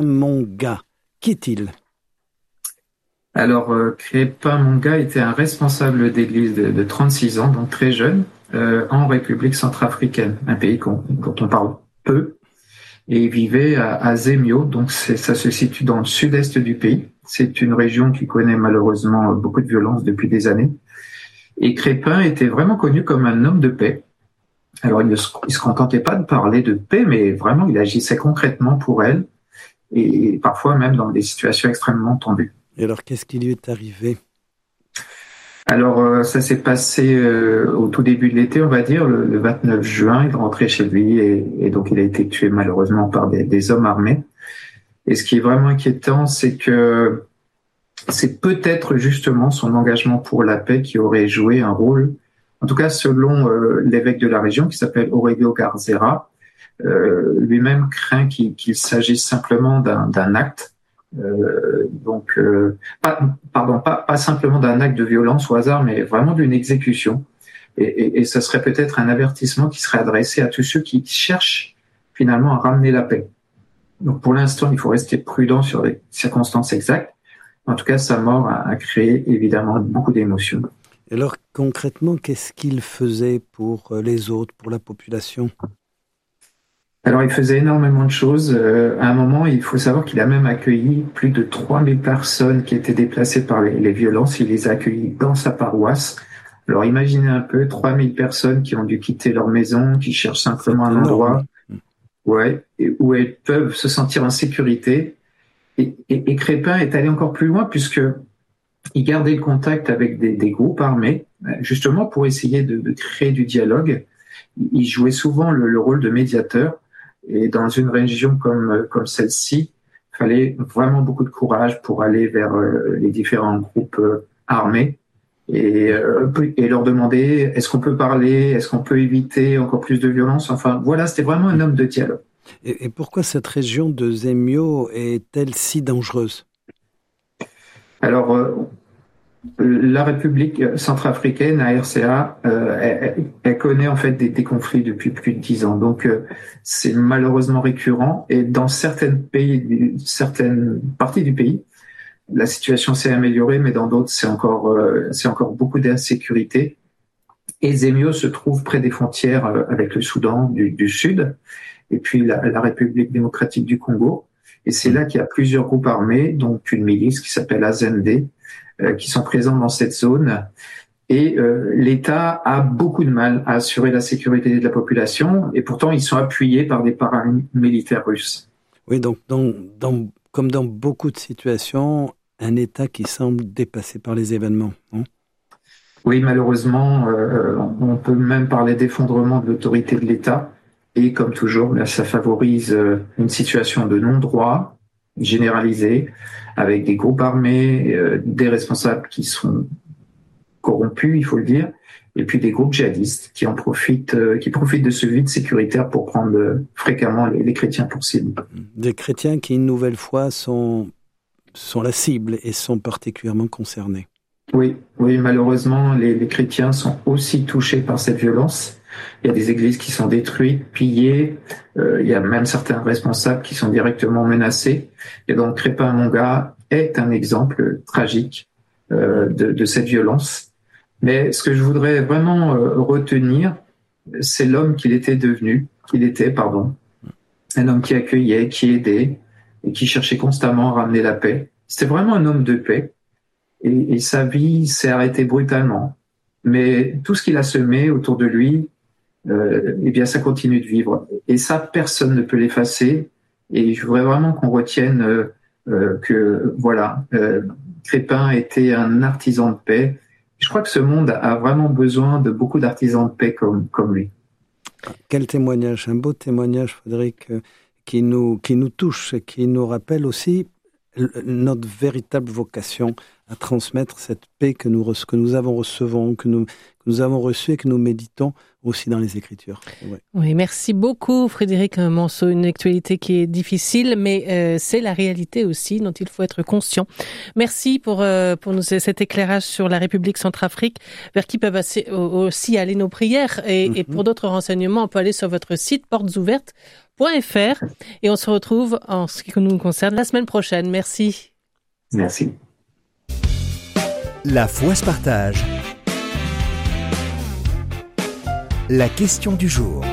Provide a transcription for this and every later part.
Monga, qui est-il? Alors, Crépin Monga était un responsable d'église de 36 ans, donc très jeune, en République centrafricaine, un pays dont on parle peu. Et il vivait à Zemio, donc ça se situe dans le sud-est du pays. C'est une région qui connaît malheureusement beaucoup de violence depuis des années. Et Crépin était vraiment connu comme un homme de paix. Alors, il se contentait pas de parler de paix, mais vraiment, il agissait concrètement pour elle, et parfois même dans des situations extrêmement tendues. Et alors, qu'est-ce qui lui est arrivé? Alors, ça s'est passé au tout début de l'été, on va dire, le 29 juin, il rentrait chez lui et donc il a été tué malheureusement par des hommes armés. Et ce qui est vraiment inquiétant, c'est que c'est peut-être justement son engagement pour la paix qui aurait joué un rôle, en tout cas selon l'évêque de la région qui s'appelle Aurelio Garzera, lui-même craint qu'il s'agisse simplement d'un acte. Pas simplement d'un acte de violence au hasard, mais vraiment d'une exécution. Et ça serait peut-être un avertissement qui serait adressé à tous ceux qui cherchent finalement à ramener la paix. Donc pour l'instant, il faut rester prudent sur les circonstances exactes. En tout cas, sa mort a créé évidemment beaucoup d'émotions. Et alors concrètement, qu'est-ce qu'il faisait pour les autres, pour la population? Alors, il faisait énormément de choses. À un moment, il faut savoir qu'il a même accueilli plus de 3000 personnes qui étaient déplacées par les violences. Il les a accueillies dans sa paroisse. Alors, imaginez un peu 3000 personnes qui ont dû quitter leur maison, qui cherchent simplement un endroit où elles peuvent se sentir en sécurité. Et Crépin est allé encore plus loin puisque il gardait le contact avec des groupes armés, justement pour essayer de créer du dialogue. Il jouait souvent le rôle de médiateur. Et dans une région comme celle-ci, il fallait vraiment beaucoup de courage pour aller vers les différents groupes armés et leur demander est-ce qu'on peut parler, est-ce qu'on peut éviter encore plus de violence. Enfin, voilà, c'était vraiment un homme de dialogue. Et pourquoi cette région de Zemio est-elle si dangereuse? Alors, la République centrafricaine, la RCA, elle connaît en fait des conflits depuis plus de 10 ans. Donc, c'est malheureusement récurrent. Et dans certaines parties du pays, la situation s'est améliorée, mais dans d'autres, c'est encore beaucoup d'insécurité. Et Zemio se trouve près des frontières avec le Soudan du Sud et puis la République démocratique du Congo. Et c'est là qu'il y a plusieurs groupes armés, donc une milice qui s'appelle Azende, qui sont présents dans cette zone. Et l'État a beaucoup de mal à assurer la sécurité de la population, et pourtant ils sont appuyés par des paramilitaires russes. Oui, donc comme dans beaucoup de situations, un État qui semble dépassé par les événements. Hein? Oui, malheureusement, on peut même parler d'effondrement de l'autorité de l'État. Et comme toujours, ça favorise une situation de non-droit généralisée, avec des groupes armés, des responsables qui sont corrompus, il faut le dire, et puis des groupes djihadistes qui profitent de ce vide sécuritaire pour prendre fréquemment les chrétiens pour cible. Des chrétiens qui, une nouvelle fois, sont la cible et sont particulièrement concernés. Oui, malheureusement, les chrétiens sont aussi touchés par cette violence. Il y a des églises qui sont détruites, pillées. Il y a même certains responsables qui sont directement menacés. Et donc, Crépin Monga est un exemple tragique de cette violence. Mais ce que je voudrais vraiment retenir, c'est l'homme qu'il était, un homme qui accueillait, qui aidait et qui cherchait constamment à ramener la paix. C'était vraiment un homme de paix. Et sa vie s'est arrêtée brutalement. Mais tout ce qu'il a semé autour de lui, ça continue de vivre. Et ça, personne ne peut l'effacer. Et je voudrais vraiment qu'on retienne que, Crépin était un artisan de paix. Je crois que ce monde a vraiment besoin de beaucoup d'artisans de paix comme lui. Quel témoignage, un beau témoignage, Frédéric, qui nous touche, qui nous rappelle aussi notre véritable vocation à transmettre cette paix que nous recevons, que nous avons reçue et que nous méditons aussi dans les Écritures. Ouais. Oui, merci beaucoup Frédéric Monceau. Une actualité qui est difficile, mais c'est la réalité aussi dont il faut être conscient. Merci pour nous cet éclairage sur la République centrafrique, vers qui peuvent aussi aller nos prières. Et pour d'autres renseignements, on peut aller sur votre site portesouvertes.org. .fr et on se retrouve en ce qui nous concerne la semaine prochaine. Merci. Merci. La foi se partage. La question du jour.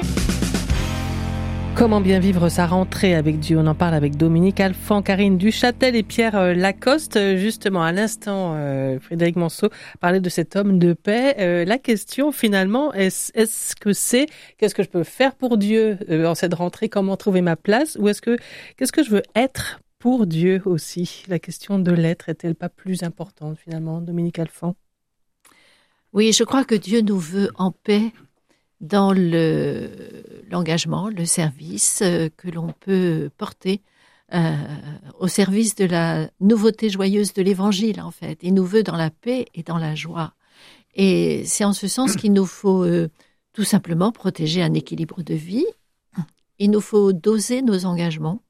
Comment bien vivre sa rentrée avec Dieu? On en parle avec Dominique Alphand, Karine Duchâtel et Pierre Lacoste. Justement, à l'instant, Frédéric Manceau parlait de cet homme de paix. La question, finalement, qu'est-ce que je peux faire pour Dieu en cette rentrée? Comment trouver ma place? Ou qu'est-ce que je veux être pour Dieu aussi? La question de l'être est-elle pas plus importante, finalement, Dominique Alphand? Oui, je crois que Dieu nous veut en paix dans l'engagement, le service que l'on peut porter au service de la nouveauté joyeuse de l'Évangile, en fait. Il nous veut dans la paix et dans la joie. Et c'est en ce sens qu'il nous faut tout simplement protéger un équilibre de vie. Il nous faut doser nos engagements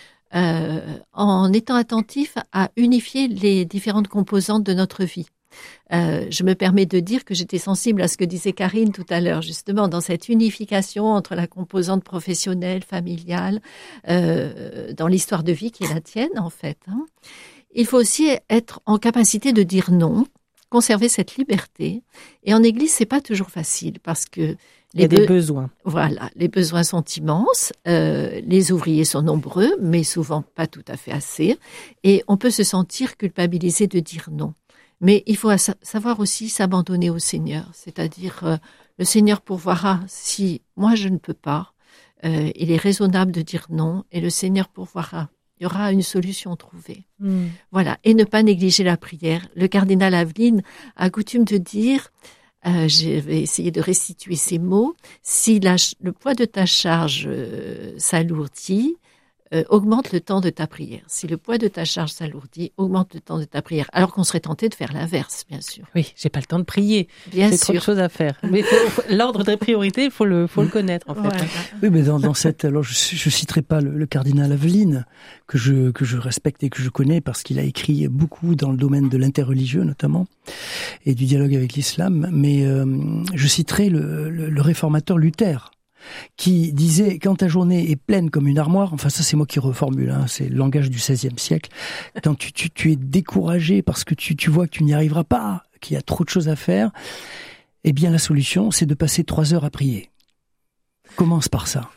en étant attentif à unifier les différentes composantes de notre vie. Je me permets de dire que j'étais sensible à ce que disait Karine tout à l'heure, justement, dans cette unification entre la composante professionnelle, familiale, dans l'histoire de vie qui est la tienne, en fait. Il faut aussi être en capacité de dire non, conserver cette liberté. Et en Église, c'est pas toujours facile parce que il y a des besoins. Voilà, les besoins sont immenses, les ouvriers sont nombreux, mais souvent pas tout à fait assez. Et on peut se sentir culpabilisé de dire non. Mais il faut savoir aussi s'abandonner au Seigneur, c'est-à-dire le Seigneur pourvoira si moi je ne peux pas. Il est raisonnable de dire non et le Seigneur pourvoira. Il y aura une solution trouvée. Voilà, et ne pas négliger la prière. Le cardinal Aveline a coutume de dire, je vais essayer de restituer ces mots, si le poids de ta charge s'alourdit, augmente le temps de ta prière. Si le poids de ta charge s'alourdit, augmente le temps de ta prière. Alors qu'on serait tenté de faire l'inverse, bien sûr. Oui, j'ai pas le temps de prier. Bien sûr. C'est trop de choses à faire. Mais l'ordre des priorités, il faut le connaître, en fait. Voilà. Oui, mais dans cette, alors je citerai pas le cardinal Aveline, que je respecte et que je connais parce qu'il a écrit beaucoup dans le domaine de l'interreligieux, notamment, et du dialogue avec l'islam. Mais, je citerai le réformateur Luther, qui disait, quand ta journée est pleine comme une armoire, enfin ça c'est moi qui reformule, c'est le langage du XVIe siècle, quand tu es découragé parce que tu vois que tu n'y arriveras pas, qu'il y a trop de choses à faire, eh bien la solution c'est de passer 3 heures à prier. Commence par ça.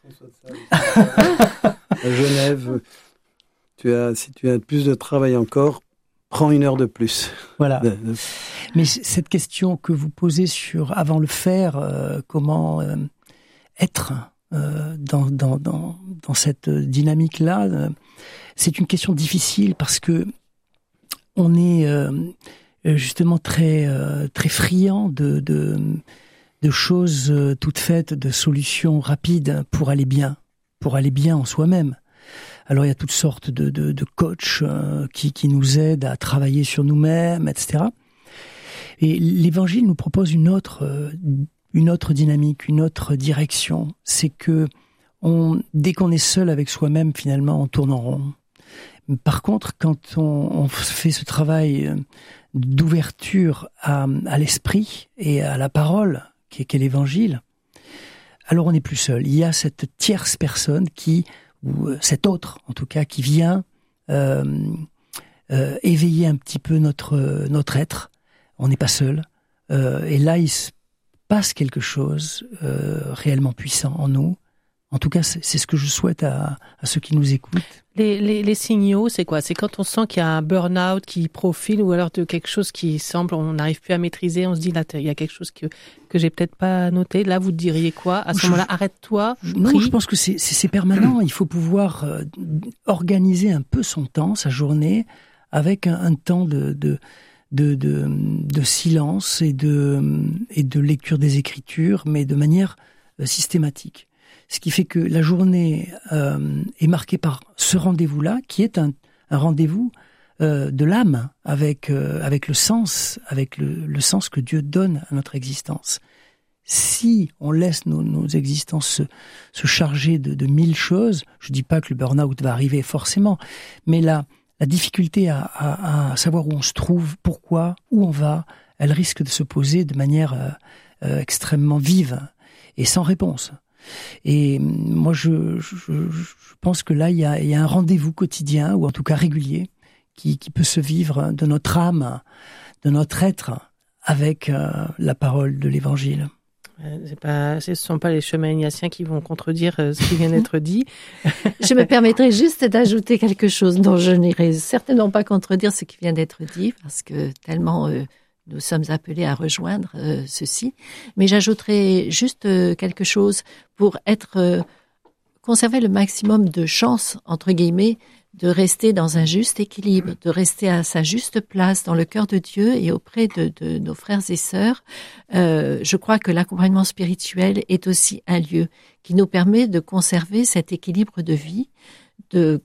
À Genève, si tu as plus de travail encore, prends 1 heure de plus. Voilà. Mais cette question que vous posez sur avant le faire, comment être dans cette dynamique-là, c'est une question difficile parce que on est justement très friand de choses toutes faites, de solutions rapides pour aller bien en soi-même. Alors il y a toutes sortes de coachs qui nous aident à travailler sur nous-mêmes, etc. Et l'Évangile nous propose une autre dynamique, une autre direction. C'est que dès qu'on est seul avec soi-même, finalement, on tourne en rond. Par contre, quand on fait ce travail d'ouverture à l'esprit et à la parole, qui est l'Évangile, alors on n'est plus seul. Il y a cette tierce personne ou cet autre, en tout cas, qui vient éveiller un petit peu notre être. On n'est pas seul. Et là, il se passe quelque chose réellement puissant en nous. En tout cas, c'est ce que je souhaite à ceux qui nous écoutent. Les signaux, c'est quoi? C'est quand on sent qu'il y a un burn-out qui profile ou alors de quelque chose qui semble, on n'arrive plus à maîtriser, on se dit là, il y a quelque chose que j'ai peut-être pas noté. Là, vous diriez quoi? À ce moment-là, arrête-toi, Non, je pense que c'est permanent. Il faut pouvoir organiser un peu son temps, sa journée, avec un temps de silence et de lecture des Écritures, mais de manière systématique. Ce qui fait que la journée est marquée par ce rendez-vous-là, qui est un rendez-vous de l'âme avec le sens, avec le sens que Dieu donne à notre existence. Si on laisse nos existences se charger de 1000 choses, je dis pas que le burn-out va arriver forcément, mais la difficulté à savoir où on se trouve, pourquoi, où on va, elle risque de se poser de manière extrêmement vive et sans réponse. Et moi, je pense que là, il y a un rendez-vous quotidien, ou en tout cas régulier, qui peut se vivre de notre âme, de notre être, avec la parole de l'Évangile. Ce ne sont pas les chemins ignatiens qui vont contredire ce qui vient d'être dit. Je me permettrai juste d'ajouter quelque chose dont je n'irai certainement pas contredire ce qui vient d'être dit, parce que tellement nous sommes appelés à rejoindre ceci. Mais j'ajouterai juste quelque chose pour conserver le maximum de chance, entre guillemets, de rester dans un juste équilibre, de rester à sa juste place dans le cœur de Dieu et auprès de nos frères et sœurs. Je crois que l'accompagnement spirituel est aussi un lieu qui nous permet de conserver cet équilibre de vie, de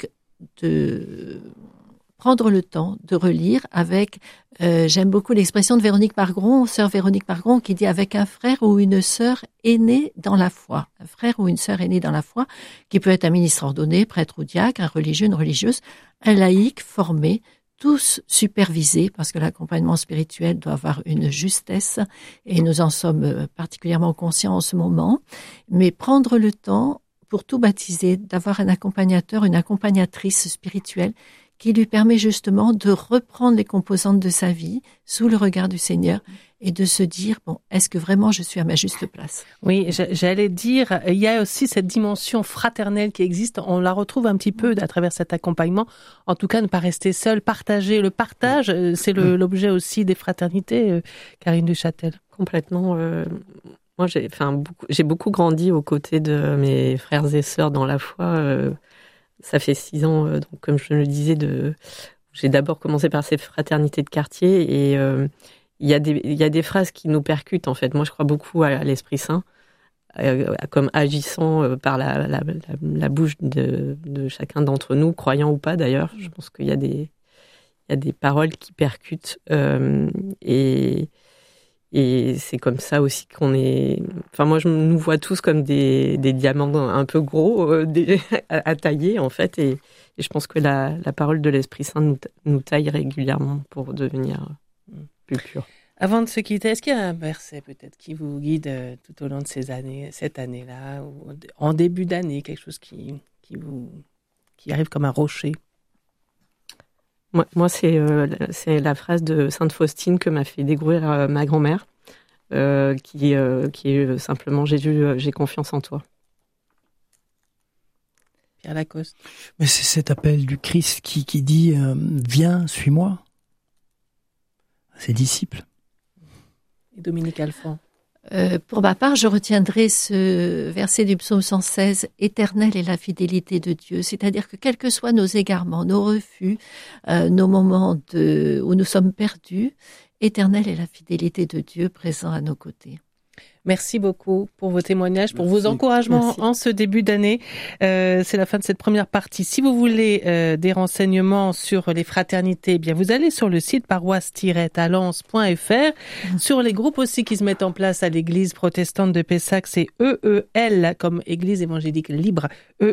prendre le temps de relire avec, j'aime beaucoup l'expression de Véronique Pargron, sœur Véronique Pargron, qui dit avec un frère ou une sœur aînée dans la foi. Un frère ou une sœur aînée dans la foi, qui peut être un ministre ordonné, prêtre ou diacre, un religieux, une religieuse, un laïc formé, tous supervisés, parce que l'accompagnement spirituel doit avoir une justesse, et nous en sommes particulièrement conscients en ce moment. Mais prendre le temps, pour tout baptiser, d'avoir un accompagnateur, une accompagnatrice spirituelle, qui lui permet justement de reprendre les composantes de sa vie sous le regard du Seigneur et de se dire, bon, est-ce que vraiment je suis à ma juste place? Oui, j'allais dire, il y a aussi cette dimension fraternelle qui existe. On la retrouve un petit peu à travers cet accompagnement. En tout cas, ne pas rester seul, partager. Le partage, c'est l'objet aussi des fraternités, Karine Duchâtel. Complètement. Moi, j'ai beaucoup grandi aux côtés de mes frères et sœurs dans la foi. Ça fait 6 ans, donc comme je le disais, j'ai d'abord commencé par ces fraternités de quartier et il y a des phrases qui nous percutent en fait. Moi, je crois beaucoup à l'Esprit Saint, comme agissant par la bouche de chacun d'entre nous, croyant ou pas d'ailleurs. Je pense qu'il y a des paroles qui percutent et c'est comme ça aussi qu'on est... Enfin, moi, je nous vois tous comme des diamants un peu gros à tailler, en fait. Et je pense que la parole de l'Esprit Saint nous taille régulièrement pour devenir plus purs. Avant de se quitter, est-ce qu'il y a un verset peut-être qui vous guide tout au long de cette année-là, ou en début d'année, quelque chose qui arrive comme un rocher? Moi, c'est la phrase de Sainte Faustine que m'a fait découvrir ma grand-mère, qui est simplement « Jésus, j'ai confiance en toi ». Pierre Lacoste. Mais c'est cet appel du Christ qui dit « Viens, suis-moi » à ses disciples. Et Dominique Alphand. Pour ma part, je retiendrai ce verset du psaume 116, « Éternelle est la fidélité de Dieu », c'est-à-dire que quels que soient nos égarements, nos refus, nos moments où nous sommes perdus, éternelle est la fidélité de Dieu présent à nos côtés. Merci beaucoup pour vos témoignages, pour vos encouragements en ce début d'année. C'est la fin de cette première partie. Si vous voulez des renseignements sur les fraternités, eh bien vous allez sur le site paroisse-talence.fr. Sur les groupes aussi qui se mettent en place à l'église protestante de Pessac, c'est EEL comme Église évangélique libre,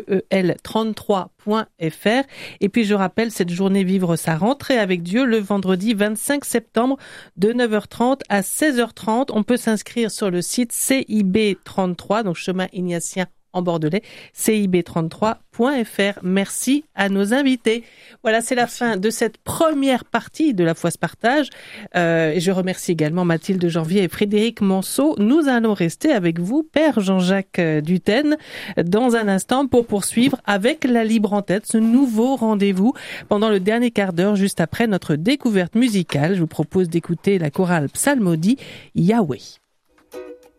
EEL33.fr. Et puis je rappelle cette journée Vivre sa rentrée avec Dieu le vendredi 25 septembre de 9h30 à 16h30. On peut s'inscrire sur le site CIB33, donc chemin ignatien en bordelais, cib33.fr. Merci à nos invités. Voilà, c'est la fin de cette première partie de La Foi se partage. Et je remercie également Mathilde Janvier et Frédéric Manceau. Nous allons rester avec vous, Père Jean-Jacques Dutène, dans un instant pour poursuivre avec la Libre en Tête, ce nouveau rendez-vous pendant le dernier quart d'heure, juste après notre découverte musicale. Je vous propose d'écouter la chorale psalmodie Yahweh.